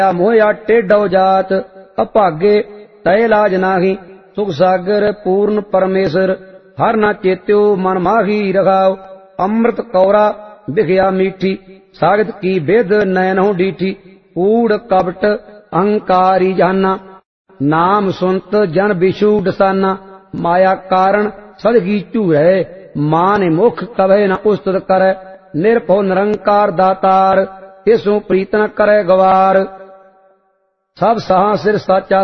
मोया टेढ़ो जात अभागे तय लाज नाही। सुख सागर पूर्ण परमेश्वर हर न चेत्यो मन माही रखाओ। अमृत कौरा बिखया मीठी सागत की बेद नयनों डीठी। कूड़ कपट अहंकारी जाना नाम सुनत जन बिशु डसाना। माया कारण सदगी चूरै मान मुख कभे न उस्तत करे। निरभो निरंकार दातार तिसु प्रीत न करे गवार। सब सहा सिर साचा